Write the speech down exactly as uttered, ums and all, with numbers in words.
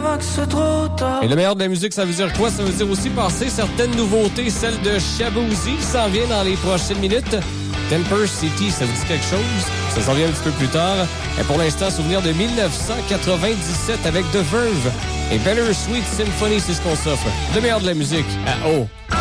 que c'est trop tard. Et le meilleur de la musique, ça veut dire quoi? Ça veut dire aussi passer certaines nouveautés. Celle de Shaboozey s'en vient dans les prochaines minutes. Temper City, ça vous dit quelque chose? Ça s'en vient un petit peu plus tard. Et pour l'instant, souvenir de dix-neuf cent quatre-vingt-dix-sept avec The Verve. Et Better Sweet Symphony, c'est ce qu'on s'offre. Le meilleur de la musique à O.